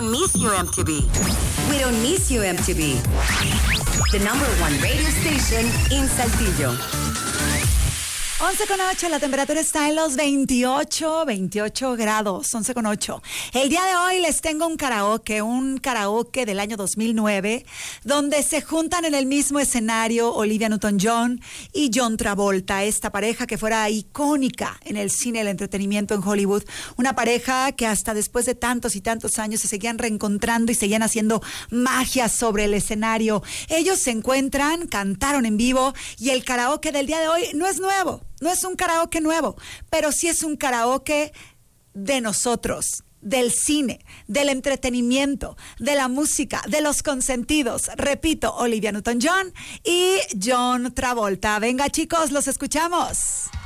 don't miss you, MTV. We don't miss you, MTV. The number one radio station in Saltillo. 11:08, la temperatura está en los 28 grados, 11:08. El día de hoy les tengo un karaoke del año 2009, donde se juntan en el mismo escenario Olivia Newton-John y John Travolta, esta pareja que fuera icónica en el cine y el entretenimiento en Hollywood, una pareja que hasta después de tantos y tantos años se seguían reencontrando y seguían haciendo magia sobre el escenario. Ellos se encuentran, cantaron en vivo y el karaoke del día de hoy no es nuevo. No es un karaoke nuevo, pero sí es un karaoke de nosotros, del cine, del entretenimiento, de la música, de los consentidos. Repito, Olivia Newton-John y John Travolta. Venga, chicos, los escuchamos.